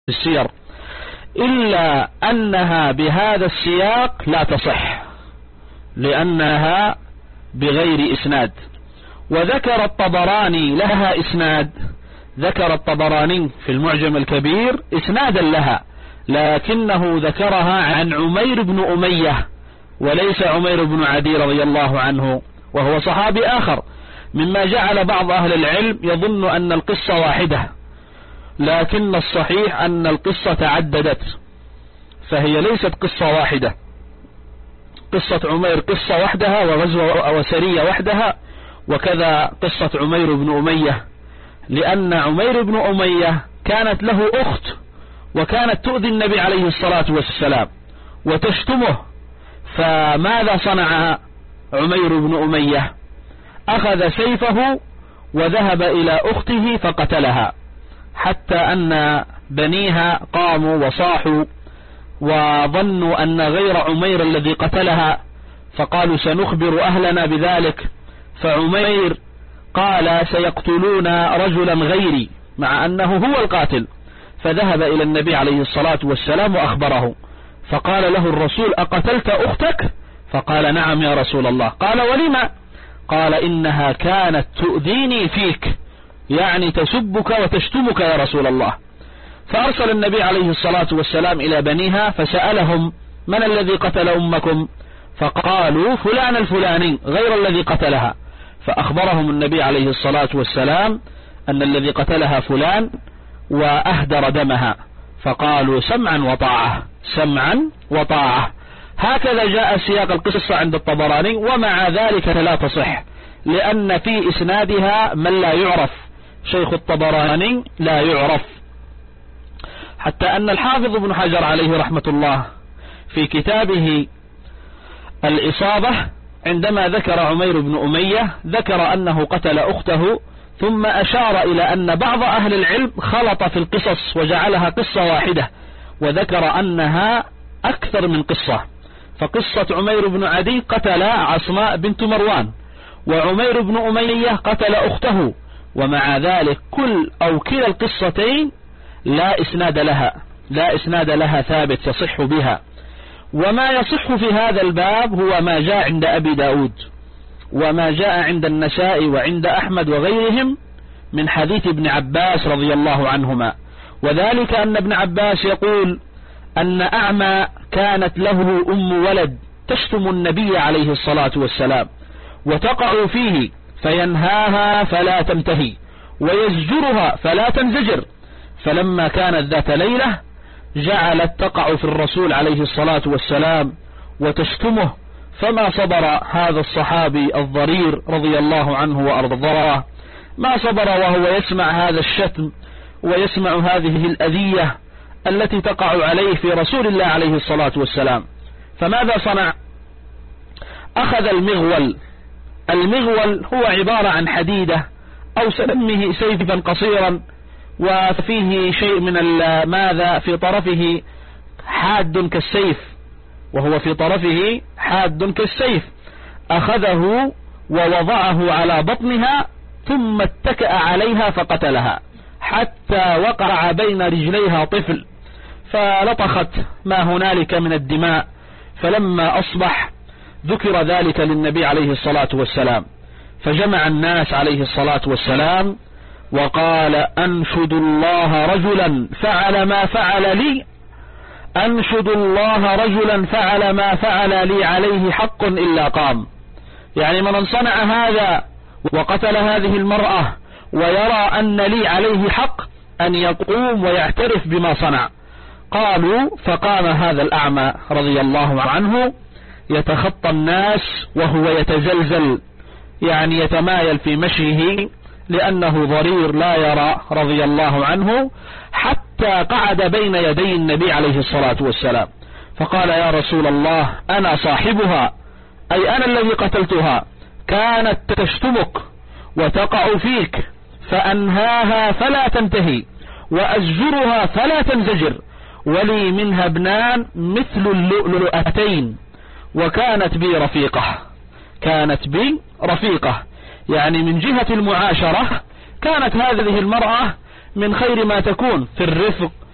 السير، إلا أنها بهذا السياق لا تصح لأنها بغير إسناد. وذكر الطبراني لها إسناد، ذكر الطبراني في المعجم الكبير إسنادا لها، لكنه ذكرها عن عمير بن أمية وليس عمير بن عدي رضي الله عنه، وهو صحابي آخر، مما جعل بعض أهل العلم يظن أن القصة واحدة، لكن الصحيح أن القصة تعددت، فهي ليست قصة واحدة. قصة عمير قصة وحدها وغزوة وسرية وحدها، وكذا قصة عمير بن أمية، لأن عمير بن أمية كانت له أخت وكانت تؤذي النبي عليه الصلاة والسلام وتشتمه، فماذا صنع عمير بن أمية؟ أخذ سيفه وذهب إلى أخته فقتلها، حتى أن بنيها قاموا وصاحوا وظنوا أن غير عمير الذي قتلها، فقالوا سنخبر أهلنا بذلك. فعمير قال سيقتلون رجلا غيري مع أنه هو القاتل، فذهب إلى النبي عليه الصلاة والسلام وأخبره، فقال له الرسول أقتلت أختك؟ فقال نعم يا رسول الله. قال ولما؟ قال إنها كانت تؤذيني فيك، يعني تسبك وتشتمك يا رسول الله. فأرسل النبي عليه الصلاة والسلام إلى بنيها فسألهم من الذي قتل أمكم؟ فقالوا فلان الفلاني غير الذي قتلها، فأخبرهم النبي عليه الصلاة والسلام أن الذي قتلها فلان وأهدر دمها، فقالوا سمعا وطاعة، سمعا وطاعة. هكذا جاء سياق القصة عند الطبراني، ومع ذلك لا تصح لأن في إسنادها من لا يعرف، شيخ الطبراني لا يعرف، حتى أن الحافظ ابن حجر عليه رحمة الله في كتابه الإصابة عندما ذكر عمير بن أمية ذكر أنه قتل أخته، ثم أشار إلى أن بعض أهل العلم خلط في القصص وجعلها قصة واحدة، وذكر أنها أكثر من قصة. فقصة عمير بن عدي قتل عصماء بنت مروان، وعمير بن أمية قتل أخته، ومع ذلك كلا القصتين لا إسناد لها ثابت يصح بها. وما يصح في هذا الباب هو ما جاء عند أبي داود وما جاء عند النسائي وعند أحمد وغيرهم من حديث ابن عباس رضي الله عنهما، وذلك أن ابن عباس يقول أن أعمى كانت له أم ولد تشتم النبي عليه الصلاة والسلام وتقع فيه فينهاها فلا تنتهي ويزجرها فلا تنزجر، فلما كانت ذات ليلة جعلت تقع في الرسول عليه الصلاة والسلام وتشتمه، فما صبر هذا الصحابي الضرير رضي الله عنه وأرضاه، ما صبر وهو يسمع هذا الشتم ويسمع هذه الأذية التي تقع عليه في رسول الله عليه الصلاة والسلام. فماذا صنع؟ أخذ المغول هو عبارة عن حديدة أو سنمه سيفا قصيرا وفيه شيء من ماذا في طرفه حاد كالسيف، وهو في طرفه حاد كالسيف، أخذه ووضعه على بطنها ثم اتكأ عليها فقتلها حتى وقع بين رجليها طفل، فلطخت ما هنالك من الدماء. فلما أصبح ذكر ذلك للنبي عليه الصلاة والسلام، فجمع الناس عليه الصلاة والسلام وقال أنشد الله رجلا فعل ما فعل لي، أنشد الله رجلا فعل ما فعل لي عليه حق إلا قام. يعني من صنع هذا وقتل هذه المرأة ويرى أن لي عليه حق أن يقوم ويعترف بما صنع. قالوا فقام هذا الأعمى رضي الله عنه يتخطى الناس وهو يتزلزل، يعني يتمايل في مشيه لأنه ضرير لا يرى رضي الله عنه، حتى قعد بين يدي النبي عليه الصلاة والسلام فقال يا رسول الله أنا صاحبها، أي أنا الذي قتلتها، كانت تشتمك وتقع فيك فأنهاها فلا تنتهي وأزجرها فلا تنزجر، ولي منها ابنان مثل اللؤلؤتين وكانت بي رفيقة. كانت بي رفيقة يعني من جهة المعاشرة كانت هذه المرأة من خير ما تكون في الرفق